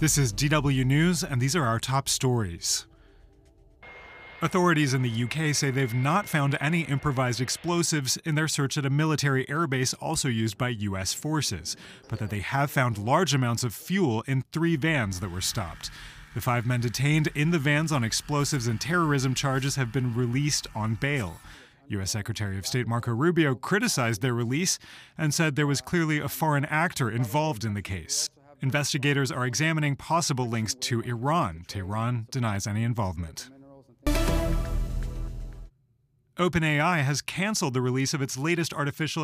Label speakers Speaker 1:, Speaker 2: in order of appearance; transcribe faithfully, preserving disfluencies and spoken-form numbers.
Speaker 1: This is D W News, and these are our top stories. Authorities in the U K say they've not found any improvised explosives in their search at a military airbase also used by U S forces, but that they have found large amounts of fuel in three vans that were stopped. The five men detained in the vans on explosives and terrorism charges have been released on bail. U S Secretary of State Marco Rubio criticized their release and said there was clearly a foreign actor involved in the case. Investigators are examining possible links to Iran. Tehran denies any involvement. OpenAI has canceled the release of its latest artificial